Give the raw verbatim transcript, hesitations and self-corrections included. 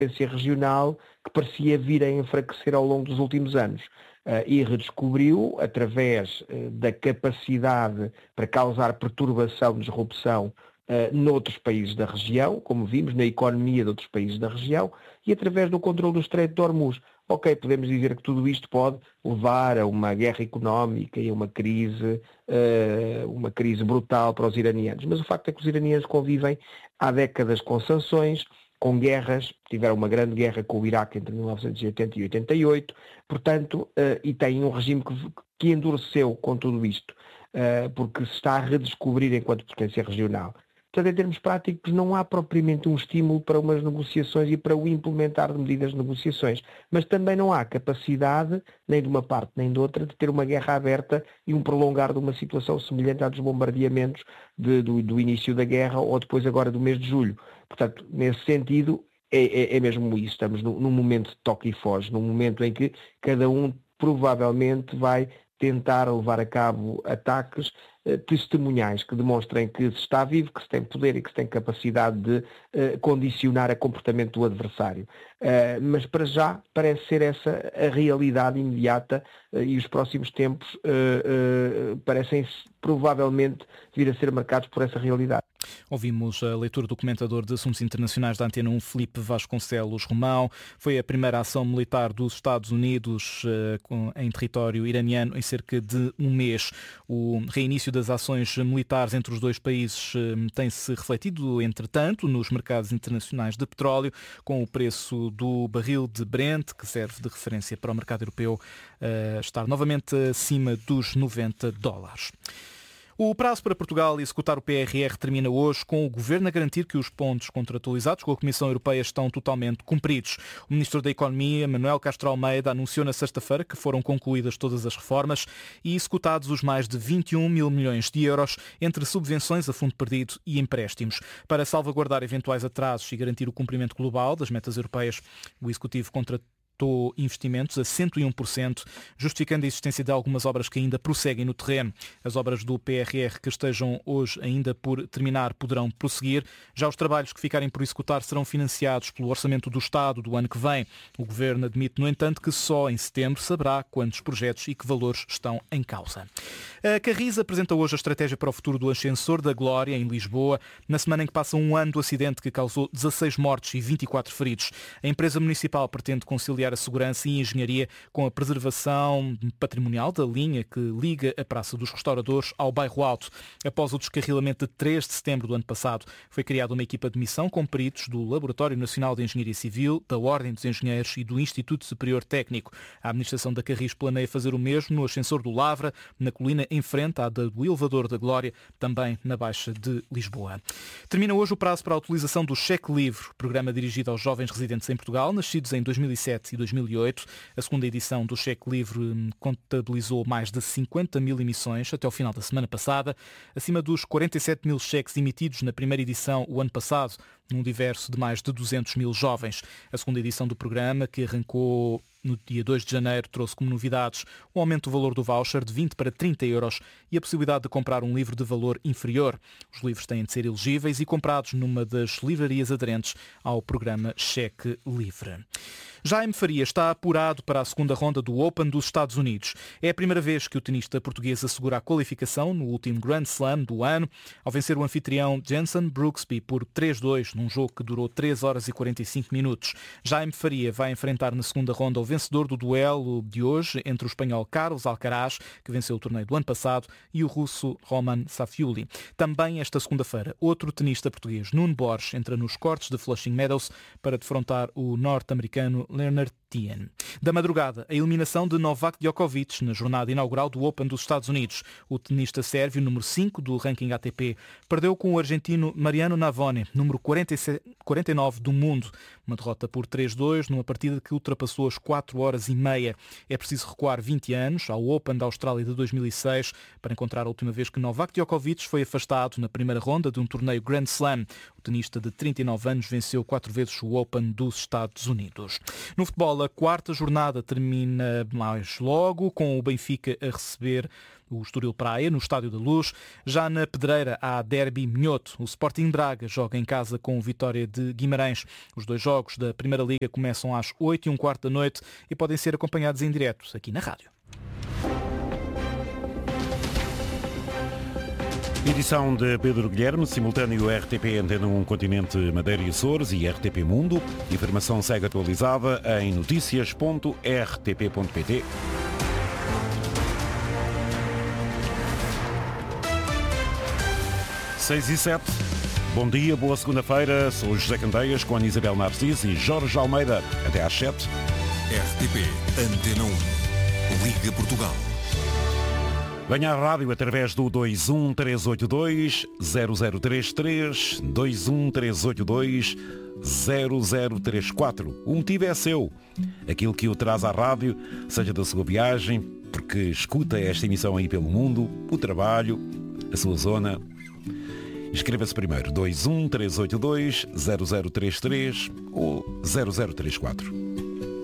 potência regional que parecia vir a enfraquecer ao longo dos últimos anos. Uh, e redescobriu, através uh, da capacidade para causar perturbação, disrupção uh, noutros países da região, como vimos, na economia de outros países da região, e através do controle do Estreito de Hormuz. Ok, podemos dizer que tudo isto pode levar a uma guerra económica e a uma crise, uh, uma crise brutal para os iranianos, mas o facto é que os iranianos convivem há décadas com sanções, com guerras, tiveram uma grande guerra com o Iraque entre mil novecentos e oitenta e oitenta e oito, portanto, uh, e têm um regime que, que endureceu com tudo isto, uh, porque se está a redescobrir enquanto potência regional. Portanto, em termos práticos, não há propriamente um estímulo para umas negociações e para o implementar de medidas de negociações, mas também não há capacidade, nem de uma parte nem de outra, de ter uma guerra aberta e um prolongar de uma situação semelhante à dos bombardeamentos de, do, do início da guerra ou depois agora do mês de julho. Portanto, nesse sentido, é, é, é mesmo isso. Estamos num, num momento de toque e foge, num momento em que cada um provavelmente vai tentar levar a cabo ataques eh, testemunhais que demonstrem que se está vivo, que se tem poder e que se tem capacidade de eh, condicionar o comportamento do adversário. Uh, mas para já parece ser essa a realidade imediata uh, e os próximos tempos uh, uh, parecem provavelmente vir a ser marcados por essa realidade. Ouvimos a leitura do comentador de assuntos internacionais da Antena um, Filipe Vasconcelos Romão. Foi a primeira ação militar dos Estados Unidos uh, em território iraniano em cerca de um mês. O reinício das ações militares entre os dois países uh, tem-se refletido, entretanto, nos mercados internacionais de petróleo, com o preço do barril de Brent, que serve de referência para o mercado europeu, uh, estar novamente acima dos noventa dólares. O prazo para Portugal executar o P R R termina hoje, com o Governo a garantir que os pontos contratualizados com a Comissão Europeia estão totalmente cumpridos. O Ministro da Economia, Manuel Castro Almeida, anunciou na sexta-feira que foram concluídas todas as reformas e executados os mais de vinte e um mil milhões de euros entre subvenções a fundo perdido e empréstimos. Para salvaguardar eventuais atrasos e garantir o cumprimento global das metas europeias, o Executivo contratou investimentos a cento e um por cento, justificando a existência de algumas obras que ainda prosseguem no terreno. As obras do P R R que estejam hoje ainda por terminar poderão prosseguir. Já os trabalhos que ficarem por executar serão financiados pelo Orçamento do Estado do ano que vem. O Governo admite, no entanto, que só em setembro saberá quantos projetos e que valores estão em causa. A Carris apresenta hoje a estratégia para o futuro do Ascensor da Glória, em Lisboa, na semana em que passa um ano do acidente que causou dezasseis mortes e vinte e quatro feridos. A empresa municipal pretende conciliar a segurança e a engenharia com a preservação patrimonial da linha que liga a Praça dos Restauradores ao Bairro Alto. Após o descarrilamento de três de setembro do ano passado, foi criada uma equipa de missão com peritos do Laboratório Nacional de Engenharia Civil, da Ordem dos Engenheiros e do Instituto Superior Técnico. A administração da Carris planeia fazer o mesmo no Ascensor do Lavra, na colina em frente à do Elevador da Glória, também na Baixa de Lisboa. Termina hoje o prazo para a utilização do cheque livre, programa dirigido aos jovens residentes em Portugal, nascidos em dois mil e sete e dois mil e oito. A segunda edição do cheque livre contabilizou mais de cinquenta mil emissões até ao final da semana passada, acima dos quarenta e sete mil cheques emitidos na primeira edição o ano passado, num universo de mais de duzentos mil jovens. A segunda edição do programa, que arrancou no dia dois de janeiro, trouxe como novidades o aumento do valor do voucher de vinte para trinta euros e a possibilidade de comprar um livro de valor inferior. Os livros têm de ser elegíveis e comprados numa das livrarias aderentes ao programa Cheque Livre. Jaime Faria está apurado para a segunda ronda do Open dos Estados Unidos. É a primeira vez que o tenista português assegura a qualificação no último Grand Slam do ano, ao vencer o anfitrião Jenson Brooksby por três a dois, num jogo que durou três horas e quarenta e cinco minutos. Jaime Faria vai enfrentar na segunda ronda o vencedor do duelo de hoje entre o espanhol Carlos Alcaraz, que venceu o torneio do ano passado, e o russo Roman Safiuli. Também esta segunda-feira, outro tenista português, Nuno Borges, entra nos cortes de Flushing Meadows para defrontar o norte-americano Leonard Tien. Da madrugada, a eliminação de Novak Djokovic na jornada inaugural do Open dos Estados Unidos. O tenista sérvio, número cinco do ranking A T P, perdeu com o argentino Mariano Navone, número quarenta e sete, quarenta e nove do mundo. Uma derrota por três a dois numa partida que ultrapassou as quatro horas e meia. É preciso recuar vinte anos ao Open da Austrália de dois mil e seis para encontrar a última vez que Novak Djokovic foi afastado na primeira ronda de um torneio Grand Slam. O tenista de trinta e nove anos venceu quatro vezes o Open dos Estados Unidos. No futebol, a quarta jornada termina mais logo, com o Benfica a receber o Estoril Praia, no Estádio da Luz. Já na Pedreira há derby minhoto. O Sporting Braga joga em casa com o Vitória de Guimarães. Os dois jogos da Primeira Liga começam às oito e um quarto da noite e podem ser acompanhados em direto aqui na rádio. Edição de Pedro Guilherme, simultâneo R T P Antena um Continente Madeira e Açores e R T P Mundo. Informação segue atualizada em notícias ponto r t p ponto p t. seis e sete. Bom dia, boa segunda-feira. Sou José Candeias com Ana Isabel Narciso e Jorge Almeida. Até às sete. R T P Antena um. Liga Portugal. Venha à rádio através do dois um três oito dois zero zero três três, dois um três oito dois zero zero três quatro. O motivo é seu. Aquilo que o traz à rádio, seja da sua viagem, porque escuta esta emissão aí pelo mundo, o trabalho, a sua zona. Inscreva-se primeiro, dois um três oito dois zero zero três três ou zero zero três quatro.